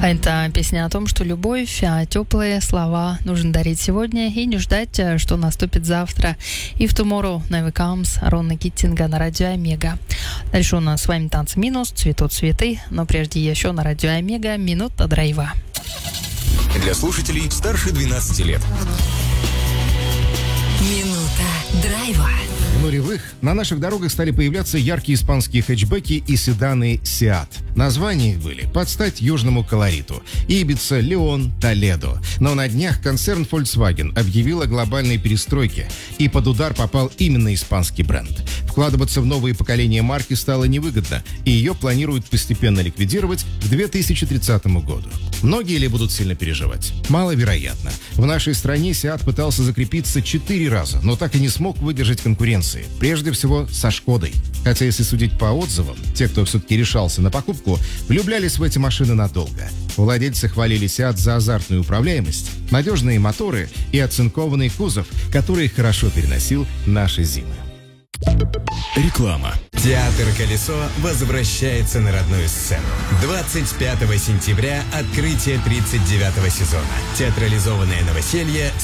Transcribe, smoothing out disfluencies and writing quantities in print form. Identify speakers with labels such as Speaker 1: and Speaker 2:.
Speaker 1: А это песня о том, что любовь, теплые слова нужно дарить сегодня и не ждать, что наступит завтра. И в Tomorrow Never Comes Рона Киттинга на радио Омега. Дальше у нас с вами танцы минус, цветут цветы, но прежде еще на радио Омега минута драйва.
Speaker 2: Для слушателей старше 12 лет.
Speaker 3: Минута драйва.
Speaker 4: В нулевых на наших дорогах стали появляться яркие испанские хэтчбеки и седаны Seat. Названия их были под стать южному колориту: Ибица, Леон, Толедо. Но на днях концерн Volkswagen объявил о глобальной перестройке, и под удар попал именно испанский бренд. Вкладываться в новые поколения марки стало невыгодно, и ее планируют постепенно ликвидировать к 2030 году. Многие ли будут сильно переживать? Маловероятно. В нашей стране Seat пытался закрепиться 4 раза, но так и не смог выдержать конкуренции. Прежде всего, со Шкодой. Хотя, если судить по отзывам, те, кто все-таки решался на покупку, влюблялись в эти машины надолго. Владельцы хвалили Seat за азартную управляемость, надежные моторы и оцинкованный кузов, который хорошо переносил наши зимы.
Speaker 2: Реклама.
Speaker 5: Театр «Колесо» возвращается на родную сцену. 25 сентября открытие 39-го сезона. Театрализованное новоселье